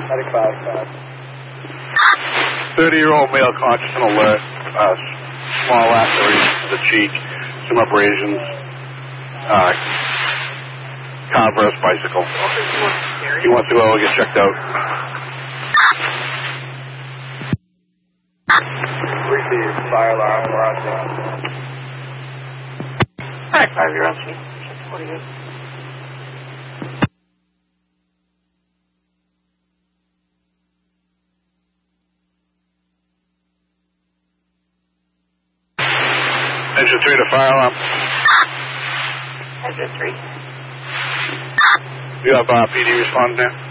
30-year-old male conscious and alert. Small lacerations to the cheek. Some abrasions. Car versus bicycle. He wants to go get checked out. Receive fire alarm. Alright, 5 you're on scene. What are you? Engine 3 to fire alarm. Engine 3. You have PD responding there?